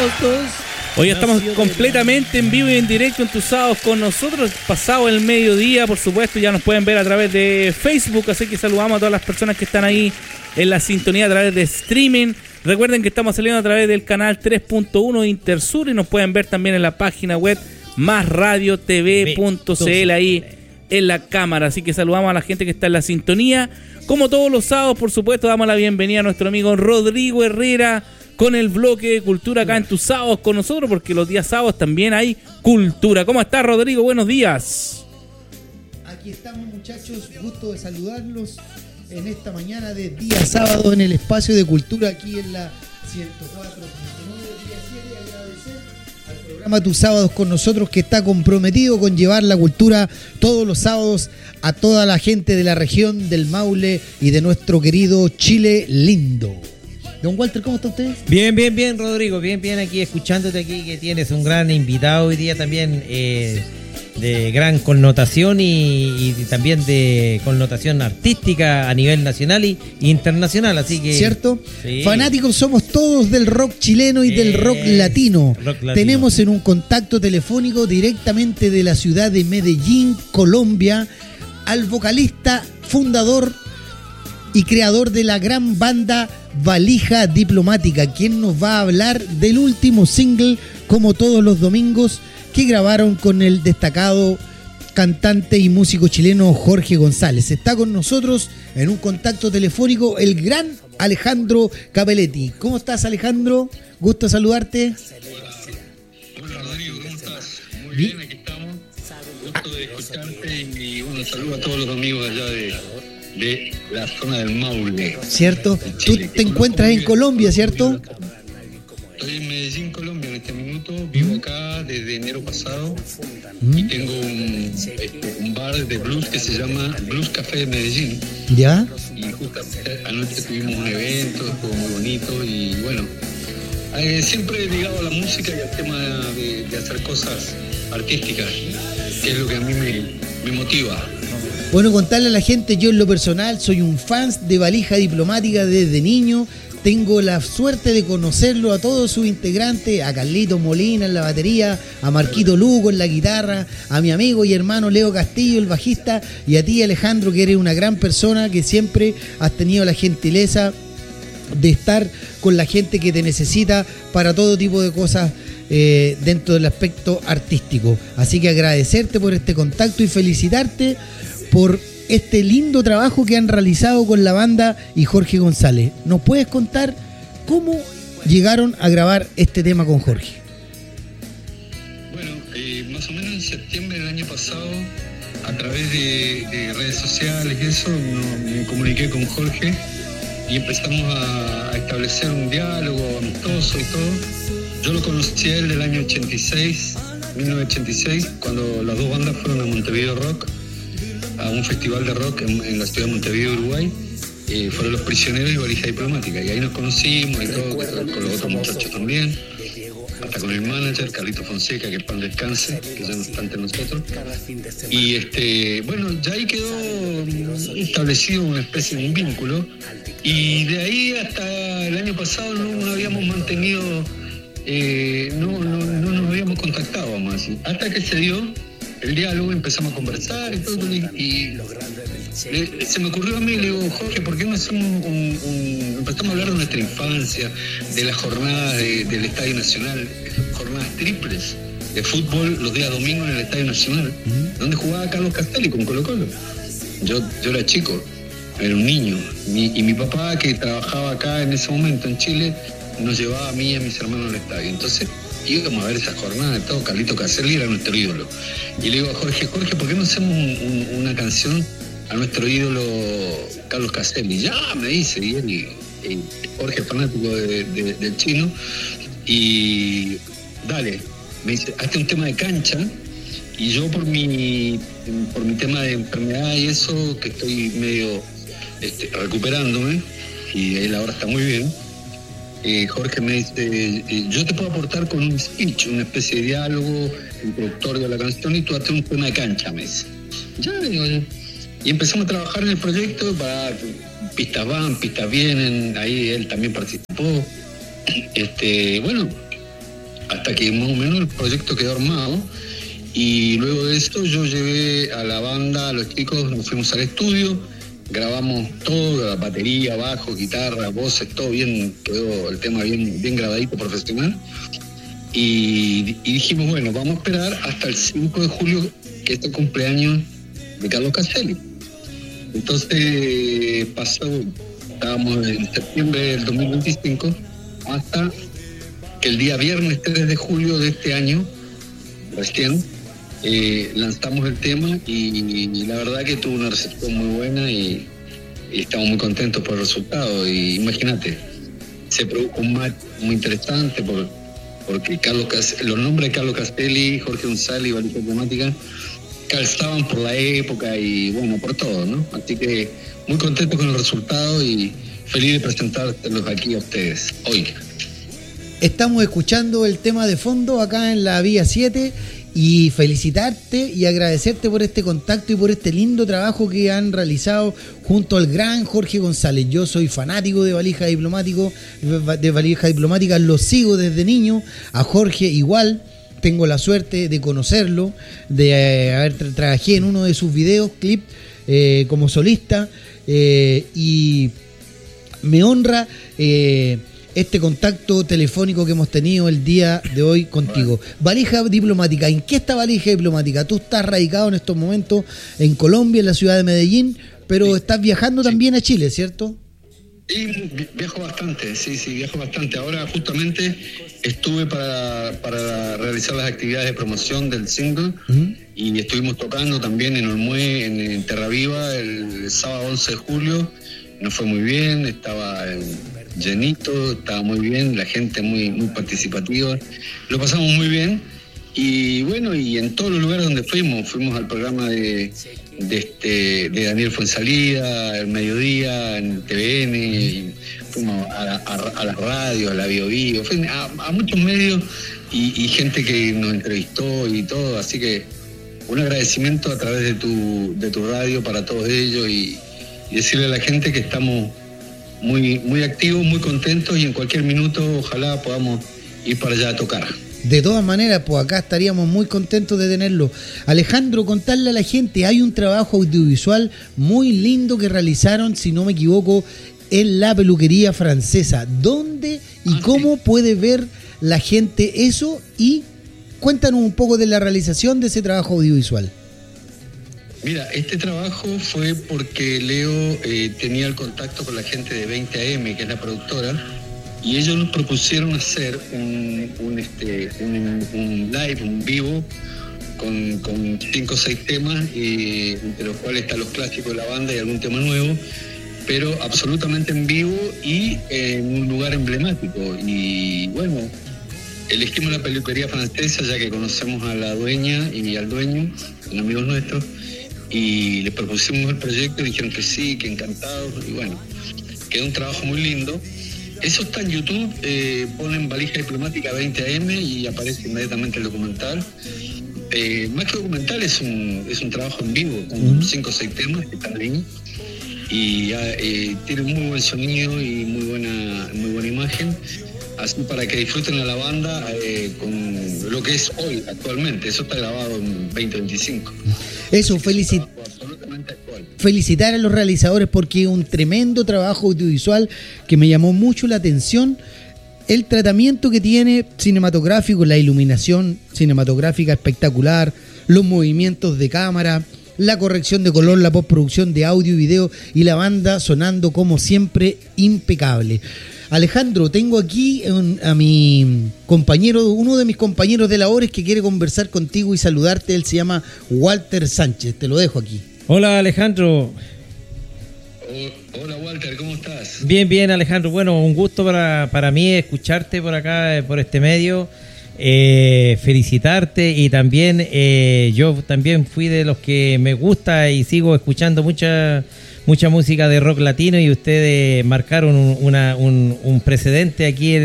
todos. Hoy estamos completamente en vivo y en directo en Tus Sábados con nosotros. Pasado el mediodía, por supuesto, ya nos pueden ver a través de Facebook. Así que saludamos a todas las personas que están ahí en la sintonía a través de streaming. Recuerden que estamos saliendo a través del canal 3.1 de Intersur y nos pueden ver también en la página web másradiotv.cl ahí en la cámara. Así que saludamos a la gente que está en la sintonía. Como todos los sábados, por supuesto, damos la bienvenida a nuestro amigo Rodrigo Herrera con el bloque de cultura acá en Tus Sábados con nosotros, porque los días sábados también hay cultura. ¿Cómo estás, Rodrigo? Buenos días. Aquí estamos, muchachos, gusto de saludarlos en esta mañana de día sábado en el espacio de cultura aquí en la 104.9 día 7, y agradecer al programa Tus Sábados con nosotros, que está comprometido con llevar la cultura todos los sábados a toda la gente de la región del Maule y de nuestro querido Chile lindo. Don Walter, ¿cómo está usted? Bien, Rodrigo, bien aquí, escuchándote aquí, que tienes un gran invitado hoy día también, de gran connotación y también de connotación artística a nivel nacional e internacional, así que... ¿Cierto? Sí. Fanáticos somos todos del rock chileno y del rock latino. Tenemos en un contacto telefónico directamente de la ciudad de Medellín, Colombia, al vocalista, fundador y creador de la gran banda Valija Diplomática, quien nos va a hablar del último single, como todos los domingos, que grabaron con el destacado cantante y músico chileno Jorge González. Está con nosotros en un contacto telefónico el gran Alejandro Capelletti. ¿Cómo estás, Alejandro? Gusto saludarte. Hola, Rodrigo, ¿cómo estás? Muy bien, aquí estamos. Gusto de escucharte y un saludo a todos los amigos allá de la zona del Maule. ¿Cierto? Tú te encuentras en Colombia, ¿cierto? Estoy en Medellín, Colombia, en este minuto. Vivo acá desde enero pasado y tengo un bar de blues que se llama Blues Café de Medellín. ¿Ya? Y justamente anoche tuvimos un evento, estuvo muy bonito y bueno, siempre ligado a la música y al tema de hacer cosas artísticas, que es lo que a mí me motiva. Bueno, contarle a la gente, yo en lo personal soy un fan de Valija Diplomática desde niño. Tengo la suerte de conocerlo a todos sus integrantes, a Carlito Molina en la batería, a Marquito Lugo en la guitarra, a mi amigo y hermano Leo Castillo, el bajista, y a ti, Alejandro, que eres una gran persona, que siempre has tenido la gentileza de estar con la gente que te necesita para todo tipo de cosas dentro del aspecto artístico. Así que agradecerte por este contacto y felicitarte por este lindo trabajo que han realizado con la banda y Jorge González. ¿Nos puedes contar cómo llegaron a grabar este tema con Jorge? Bueno, más o menos en septiembre del año pasado, a través de redes sociales y eso, me comuniqué con Jorge y empezamos a establecer un diálogo amistoso y todo. Yo lo conocí a él del año 1986, cuando las dos bandas fueron a Montevideo Rock, a un festival de rock en la ciudad de Montevideo, Uruguay. Fueron Los Prisioneros y Valija Diplomática, y ahí nos conocimos y todo, con los otros muchachos también, hasta con el manager Carlito Fonseca, que pan descanse, que ya no está entre nosotros. Y bueno, ya ahí quedó establecido una especie de un vínculo, y de ahí hasta el año pasado no habíamos mantenido, no nos habíamos contactado más, hasta que se dio el diálogo, empezamos a conversar y todo, y se me ocurrió a mí, le digo, Jorge, ¿por qué no hacemos empezamos a hablar de nuestra infancia, de las jornadas del Estadio Nacional, jornadas triples de fútbol los días domingos en el Estadio Nacional, donde jugaba Carlos Castelli con Colo Colo. Yo era chico, era un niño, y mi papá, que trabajaba acá en ese momento en Chile, nos llevaba a mí y a mis hermanos al estadio. Entonces íbamos a ver esas jornadas, todo. Carlito Caselli era nuestro ídolo. Y le digo a Jorge, ¿por qué no hacemos una canción a nuestro ídolo Carlos Caselli? Ya, me dice, y él, Jorge, fanático del chino, y dale, me dice, hazte un tema de cancha, y yo por mi tema de enfermedad y eso, que estoy medio recuperándome, y él ahora está muy bien, Jorge me dice, yo te puedo aportar con un speech, una especie de diálogo introductorio de la canción, y tú hazte un tema de cancha, me dice. Ya, digo yo. Y empezamos a trabajar en el proyecto, para pistas van, pistas vienen, ahí él también participó. Bueno, hasta que más o menos el proyecto quedó armado. Y luego de esto yo llevé a la banda, a los chicos, nos fuimos al estudio, grabamos todo, la batería, bajo, guitarra, voces, todo bien, quedó el tema bien grabadito, profesional. Y dijimos, bueno, vamos a esperar hasta el 5 de julio, que es el cumpleaños de Carlos Castelli. Entonces estábamos en septiembre del 2025, hasta que el día viernes 3 de julio de este año, recién, lanzamos el tema y la verdad que tuvo una recepción muy buena y estamos muy contentos por el resultado. Y imagínate, se produjo un match muy interesante porque los nombres de Carlos Castelli, Jorge González y Valija Diplomática calzaban por la época y bueno, por todo, ¿no? Así que muy contento con el resultado y feliz de presentárselos aquí a ustedes hoy. Estamos escuchando el tema de fondo acá en la Vía 7 y felicitarte y agradecerte por este contacto y por este lindo trabajo que han realizado junto al gran Jorge González. Yo soy fanático de Valija Diplomática, lo sigo desde niño, a Jorge igual. Tengo la suerte de conocerlo, de trabajé en uno de sus videos, clip, como solista, y me honra este contacto telefónico que hemos tenido el día de hoy contigo. Valija Diplomática, ¿en qué está Valija Diplomática? Tú estás radicado en estos momentos en Colombia, en la ciudad de Medellín, pero estás viajando también a Chile, ¿cierto? Sí, viajo bastante, viajo bastante. Ahora justamente estuve para realizar las actividades de promoción del single y estuvimos tocando también en Olmué, en Terra Viva, el sábado 11 de julio. Nos fue muy bien, estaba llenito, estaba muy bien, la gente muy participativa. Lo pasamos muy bien y bueno, y en todos los lugares donde fuimos al programa de Daniel Fuensalida, el mediodía, en TVN, y fuimos a la radio, a la Bio Bio, a muchos medios y gente que nos entrevistó y todo, así que un agradecimiento a través de tu radio para todos ellos y decirle a la gente que estamos muy activos, muy contentos y en cualquier minuto ojalá podamos ir para allá a tocar. De todas maneras, pues acá estaríamos muy contentos de tenerlo. Alejandro, contarle a la gente, hay un trabajo audiovisual muy lindo que realizaron, si no me equivoco, en la peluquería francesa. ¿Dónde y cómo puede ver la gente eso? Y cuéntanos un poco de la realización de ese trabajo audiovisual. Mira, este trabajo fue porque Leo tenía el contacto con la gente de 20am, que es la productora, y ellos nos propusieron hacer un live, un vivo, con 5 o 6 temas, entre los cuales están los clásicos de la banda y algún tema nuevo, pero absolutamente en vivo y en un lugar emblemático. Y bueno, elegimos la peluquería francesa ya que conocemos a la dueña y al dueño, son amigos nuestros, y les propusimos el proyecto y dijeron que sí, que encantados, y bueno, quedó un trabajo muy lindo. Eso está en YouTube, ponen Valija Diplomática 20am y aparece inmediatamente el documental. Más que documental es un trabajo en vivo, con 5 o 6 temas que están ahí. Y tiene muy buen sonido y muy buena imagen. Así para que disfruten a la banda con lo que es hoy, actualmente. Eso está grabado en 2025. Eso, felicitar a los realizadores porque es un tremendo trabajo audiovisual que me llamó mucho la atención. El tratamiento que tiene cinematográfico, la iluminación cinematográfica espectacular, los movimientos de cámara, la corrección de color, la postproducción de audio y video y la banda sonando como siempre impecable. Alejandro, tengo aquí a mi compañero, uno de mis compañeros de labores que quiere conversar contigo y saludarte. Él se llama Walter Sánchez, te lo dejo aquí. Hola Alejandro. Hola Walter, ¿cómo estás? Bien Alejandro, bueno, un gusto para mí escucharte por acá, por este medio, felicitarte y también yo también fui de los que me gusta y sigo escuchando mucha música de rock latino y ustedes marcaron un precedente aquí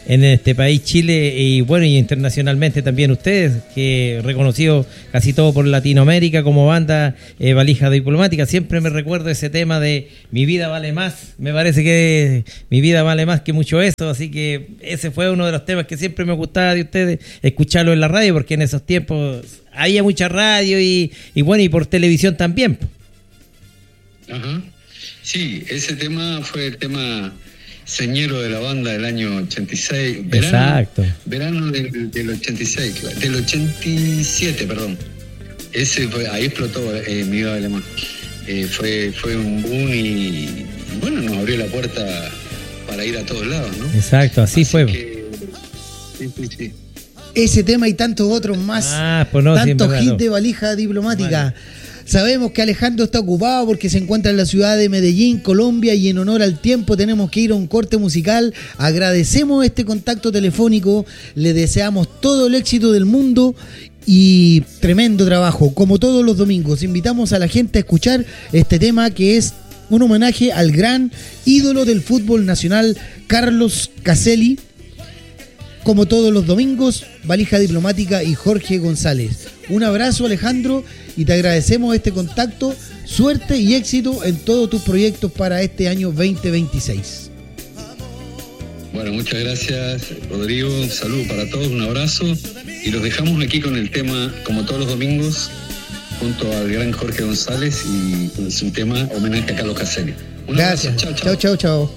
en este país Chile y bueno, y internacionalmente también ustedes, que reconocido casi todo por Latinoamérica como banda Valija Diplomática. Siempre me recuerdo ese tema de Mi vida vale más, me parece que mi vida vale más que mucho eso, así que ese fue uno de los temas que siempre me gustaba de ustedes, escucharlo en la radio, porque en esos tiempos había mucha radio y bueno, y por televisión también. Ajá. Sí, ese tema fue el tema señero de la banda del año 86. Verano del 86, del 87, perdón. Ese fue, ahí explotó Mi vida vale más. Fue un boom y bueno, nos abrió la puerta para ir a todos lados, ¿no? Exacto, así fue. Sí. Ese tema y tantos otros más, tantos hits de Valija Diplomática. Vale. Sabemos que Alejandro está ocupado porque se encuentra en la ciudad de Medellín, Colombia, y en honor al tiempo tenemos que ir a un corte musical. Agradecemos este contacto telefónico, le deseamos todo el éxito del mundo y tremendo trabajo. Como todos los domingos, invitamos a la gente a escuchar este tema que es un homenaje al gran ídolo del fútbol nacional, Carlos Caselli. Como todos los domingos, Valija Diplomática y Jorge González. Un abrazo, Alejandro, y te agradecemos este contacto. Suerte y éxito en todos tus proyectos para este año 2026. Bueno, muchas gracias, Rodrigo. Un saludo para todos, un abrazo. Y los dejamos aquí con el tema, como todos los domingos, junto al gran Jorge González y su tema homenaje a Carlos Caselli. Un gracias. Abrazo. Chao.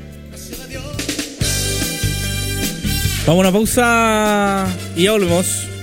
Vamos a una pausa y ya volvemos.